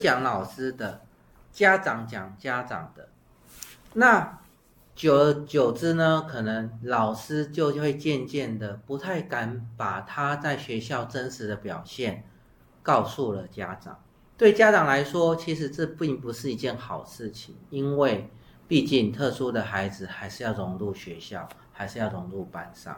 讲老师的，家长讲家长的。那久而久之呢，可能老师就会渐渐的不太敢把他在学校真实的表现告诉了家长。对家长来说，其实这并不是一件好事情，因为毕竟特殊的孩子还是要融入学校，还是要融入班上。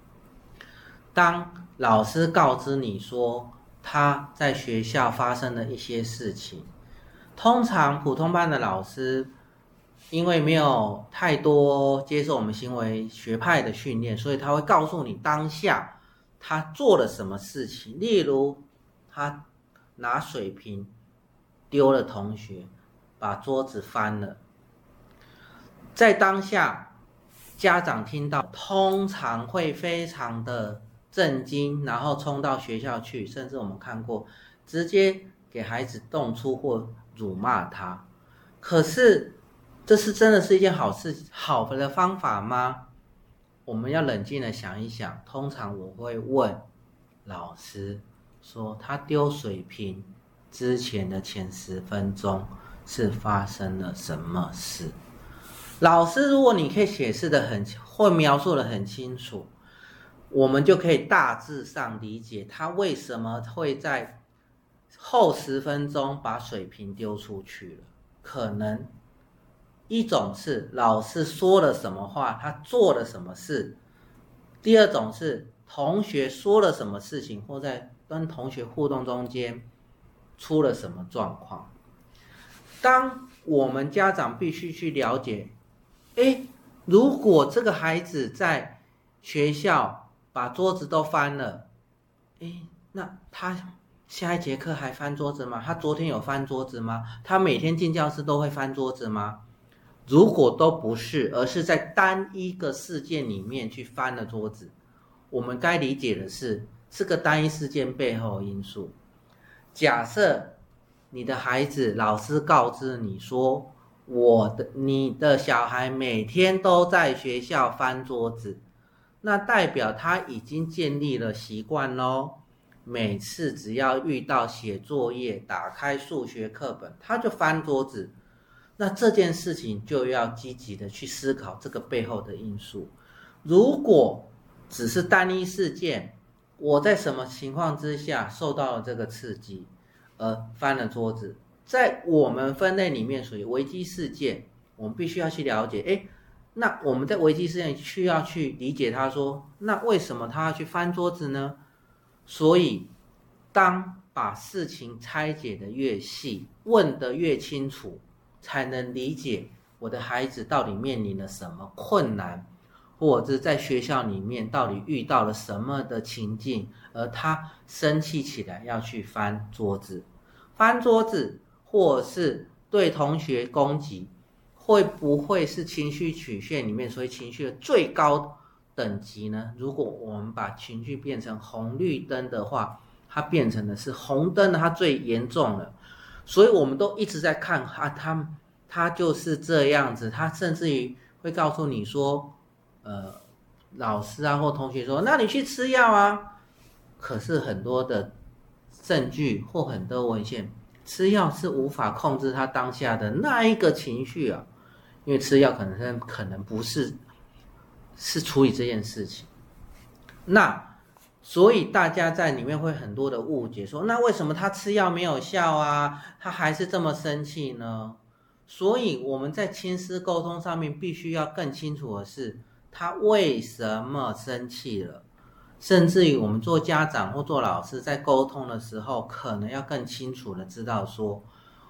当老师告知你说他在学校发生的一些事情，通常普通班的老师因为没有太多接受我们行为学派的训练，所以他会告诉你当下他做了什么事情。例如他拿水瓶丢了同学，把桌子翻了，在当下家长听到通常会非常的震惊，然后冲到学校去，甚至我们看过直接给孩子动粗或辱骂他。可是这是真的是一件好的方法吗？我们要冷静的想一想。通常我会问老师说，他丢水瓶之前的前10分钟是发生了什么事？老师如果你可以解释的或描述的很清楚，我们就可以大致上理解他为什么会在后10分钟把水瓶丢出去了。可能一种是老师说了什么话，他做了什么事；第二种是同学说了什么事情，或在跟同学互动中间出了什么状况。当我们家长必须去了解，如果这个孩子在学校把桌子都翻了，那他下一节课还翻桌子吗？他昨天有翻桌子吗？他每天进教室都会翻桌子吗？如果都不是，而是在单一个事件里面去翻了桌子，我们该理解的是这个单一事件背后的因素。假设你的孩子，老师告知你说你的小孩每天都在学校翻桌子，那代表他已经建立了习惯咯。每次只要遇到写作业，打开数学课本，他就翻桌子。那这件事情就要积极的去思考这个背后的因素。如果只是单一事件，我在什么情况之下受到了这个刺激而翻了桌子，在我们分类里面属于危机事件，我们必须要去了解，那我们在危机事件需要去理解他说，那为什么他要去翻桌子呢？所以当把事情拆解的越细，问得越清楚，才能理解我的孩子到底面临了什么困难，或者在学校里面到底遇到了什么的情境，而他生气起来要去翻桌子。翻桌子或是对同学攻击，会不会是情绪曲线里面所谓情绪的最高等级呢？如果我们把情绪变成红绿灯的话，它变成的是红灯的它最严重了。所以我们都一直在看他就是这样子。他甚至于会告诉你说老师啊或同学说，那你去吃药啊。可是很多的证据或很多文献，吃药是无法控制他当下的那一个情绪啊，因为吃药可能不是处理这件事情。那所以大家在里面会很多的误解，说那为什么他吃药没有效啊，他还是这么生气呢？所以我们在亲师沟通上面必须要更清楚的是，他为什么生气了。甚至于我们做家长或做老师在沟通的时候，可能要更清楚的知道说，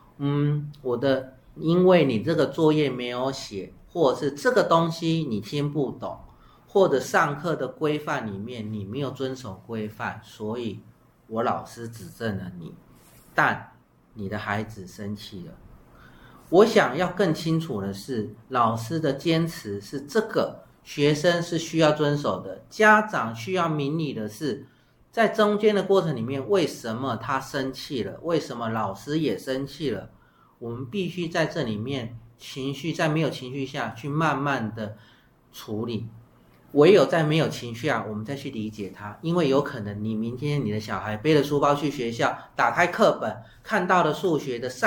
因为你这个作业没有写，或者是这个东西你听不懂，或者上课的规范里面你没有遵守规范，所以我老师指正了你，但你的孩子生气了。我想要更清楚的是，老师的坚持是这个，学生是需要遵守的，家长需要明理的是，在中间的过程里面，为什么他生气了？为什么老师也生气了？我们必须在这里面在没有情绪下去慢慢的处理。唯有在没有情绪我们再去理解他。因为有可能你明天你的小孩背了书包去学校，打开课本看到了数学的上